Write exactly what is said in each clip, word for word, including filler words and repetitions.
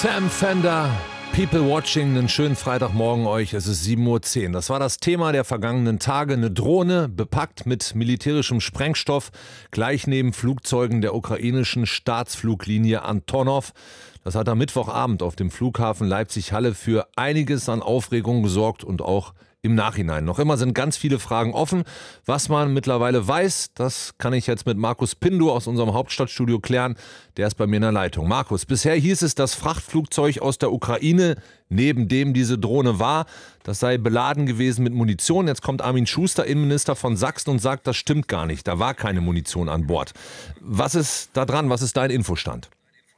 Sam Fender, People Watching, einen schönen Freitagmorgen euch. Es ist sieben Uhr zehn. Das war das Thema der vergangenen Tage. Eine Drohne, bepackt mit militärischem Sprengstoff, gleich neben Flugzeugen der ukrainischen Staatsfluglinie Antonov. Das hat am Mittwochabend auf dem Flughafen Leipzig-Halle für einiges an Aufregung gesorgt und auch im Nachhinein. Noch immer sind ganz viele Fragen offen. Was man mittlerweile weiß, das kann ich jetzt mit Markus Pindow aus unserem Hauptstadtstudio klären. Der ist bei mir in der Leitung. Markus, bisher hieß es, das Frachtflugzeug aus der Ukraine, neben dem diese Drohne war, das sei beladen gewesen mit Munition. Jetzt kommt Armin Schuster, Innenminister von Sachsen, und sagt, das stimmt gar nicht. Da war keine Munition an Bord. Was ist da dran? Was ist dein Infostand?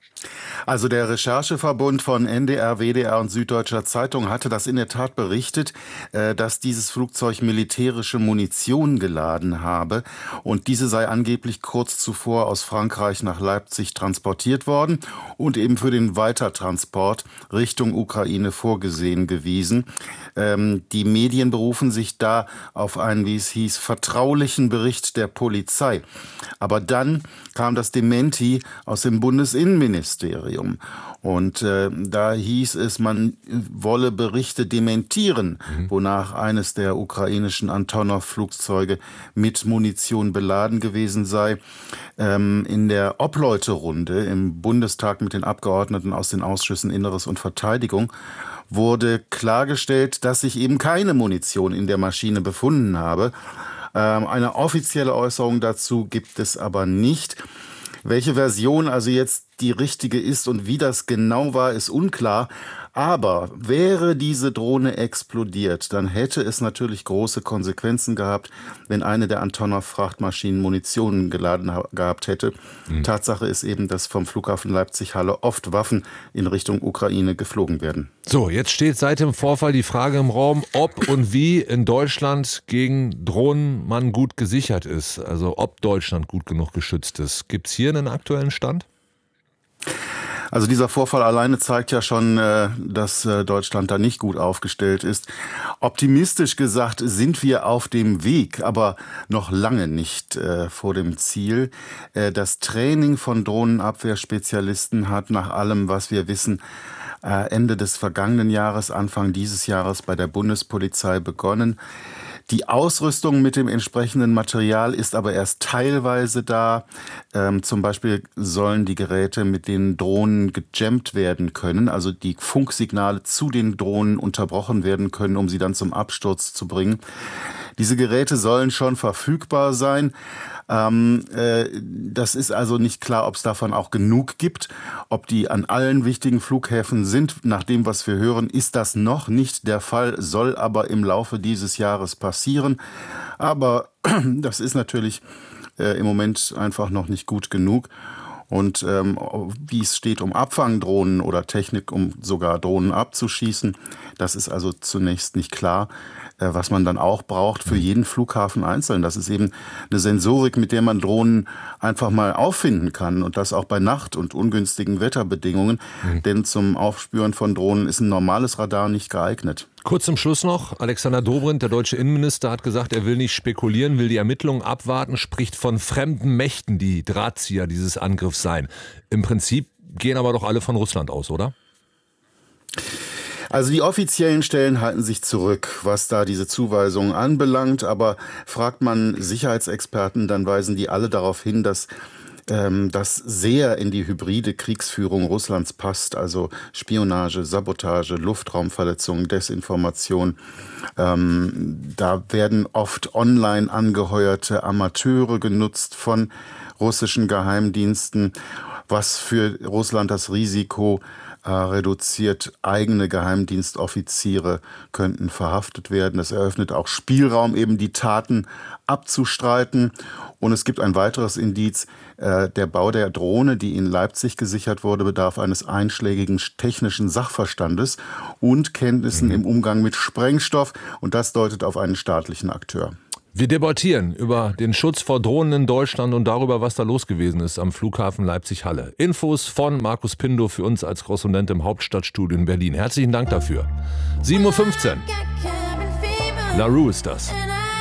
Also der Rechercheverbund von N D R, W D R und Süddeutscher Zeitung hatte das in der Tat berichtet, dass dieses Flugzeug militärische Munition geladen habe. Und diese sei angeblich kurz zuvor aus Frankreich nach Leipzig transportiert worden und eben für den Weitertransport Richtung Ukraine vorgesehen gewesen. Die Medien berufen sich da auf einen, wie es hieß, vertraulichen Bericht der Polizei. Aber dann kam das Dementi aus dem Bundesinnenministerium. Und äh, da hieß es, man wolle Berichte dementieren, mhm. wonach eines der ukrainischen Antonov-Flugzeuge mit Munition beladen gewesen sei. Ähm, in der Obleuterunde im Bundestag mit den Abgeordneten aus den Ausschüssen Inneres und Verteidigung wurde klargestellt, dass sich eben keine Munition in der Maschine befunden habe. Ähm, eine offizielle Äußerung dazu gibt es aber nicht. Welche Version also jetzt die richtige ist und wie das genau war, ist unklar. Aber wäre diese Drohne explodiert, dann hätte es natürlich große Konsequenzen gehabt, wenn eine der Antonov-Frachtmaschinen Munition geladen ha- gehabt hätte. Mhm. Tatsache ist eben, dass vom Flughafen Leipzig-Halle oft Waffen in Richtung Ukraine geflogen werden. So, jetzt steht seit dem Vorfall die Frage im Raum, ob und wie in Deutschland gegen Drohnen man gut gesichert ist. Also ob Deutschland gut genug geschützt ist. Gibt es hier einen aktuellen Stand? Also dieser Vorfall alleine zeigt ja schon, dass Deutschland da nicht gut aufgestellt ist. Optimistisch gesagt sind wir auf dem Weg, aber noch lange nicht vor dem Ziel. Das Training von Drohnenabwehrspezialisten hat nach allem, was wir wissen, Ende des vergangenen Jahres, Anfang dieses Jahres bei der Bundespolizei begonnen. Die Ausrüstung mit dem entsprechenden Material ist aber erst teilweise da. Ähm, zum Beispiel sollen die Geräte, mit denen Drohnen gejammt werden können, also die Funksignale zu den Drohnen unterbrochen werden können, um sie dann zum Absturz zu bringen. Diese Geräte sollen schon verfügbar sein. Ähm, äh, das ist also nicht klar, ob es davon auch genug gibt, ob die an allen wichtigen Flughäfen sind. Nach dem, was wir hören, ist das noch nicht der Fall, soll aber im Laufe dieses Jahres passieren. Aber das ist natürlich äh, im Moment einfach noch nicht gut genug. Und ähm, wie es steht um Abfangdrohnen oder Technik, um sogar Drohnen abzuschießen, das ist also zunächst nicht klar, äh, was man dann auch braucht für jeden Flughafen einzeln. Das ist eben eine Sensorik, mit der man Drohnen einfach mal auffinden kann und das auch bei Nacht- und ungünstigen Wetterbedingungen. Mhm. Denn zum Aufspüren von Drohnen ist ein normales Radar nicht geeignet. Kurz zum Schluss noch, Alexander Dobrindt, der deutsche Innenminister, hat gesagt, er will nicht spekulieren, will die Ermittlungen abwarten, spricht von fremden Mächten, die Drahtzieher dieses Angriffs seien. Im Prinzip gehen aber doch alle von Russland aus, oder? Also die offiziellen Stellen halten sich zurück, was da diese Zuweisungen anbelangt. Aber fragt man Sicherheitsexperten, dann weisen die alle darauf hin, dass das sehr in die hybride Kriegsführung Russlands passt, also Spionage, Sabotage, Luftraumverletzungen, Desinformation. Ähm, da werden oft online angeheuerte Amateure genutzt von russischen Geheimdiensten, was für Russland das Risiko äh, reduziert. Eigene Geheimdienstoffiziere könnten verhaftet werden. Das eröffnet auch Spielraum, eben die Taten abzustreiten. Und es gibt ein weiteres Indiz. Äh, der Bau der Drohne, die in Leipzig gesichert wurde, bedarf eines einschlägigen technischen Sachverstandes und Kenntnissen mhm. im Umgang mit Sprengstoff. Und das deutet auf einen staatlichen Akteur. Wir debattieren über den Schutz vor Drohnen in Deutschland und darüber, was da los gewesen ist am Flughafen Leipzig-Halle. Infos von Markus Pindow für uns als Korrespondent im Hauptstadtstudio in Berlin. Herzlichen Dank dafür. sieben Uhr fünfzehn. La Rue ist das.